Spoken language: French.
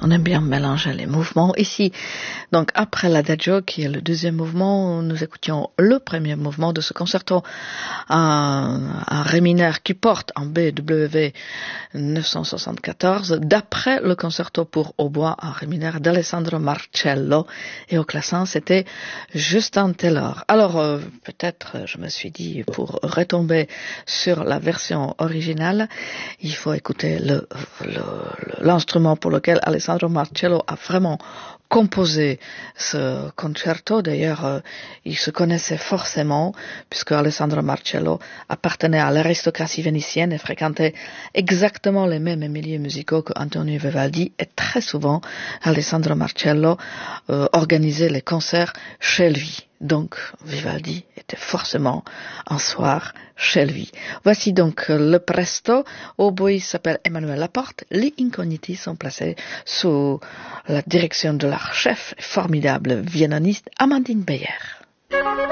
On aime bien mélanger les mouvements. Ici, donc après l'Adagio, qui est le deuxième mouvement, nous écoutions le premier mouvement de ce concerto à ré mineur qui porte en BWV 974, d'après le concerto pour hautbois à ré mineur d'Alessandro Marcello. Et au clavecin, c'était Justin Taylor. Alors, peut-être, je me suis dit, pour retomber sur la version originale, il faut écouter l'instrument pour lequel Alessandro Marcello a vraiment composé ce concerto. D'ailleurs, il se connaissait forcément, puisque Alessandro Marcello appartenait à l'aristocratie vénitienne et fréquentait exactement les mêmes milieux musicaux que Antonio Vivaldi. Et très souvent, Alessandro Marcello organisait les concerts chez lui. Donc, Vivaldi était forcément un soir chez lui. Voici donc le presto. Au bout, s'appelle Emmanuel Laporte. Les Incogniti sont placés sous la direction de leur chef formidable violoniste Amandine Beyer.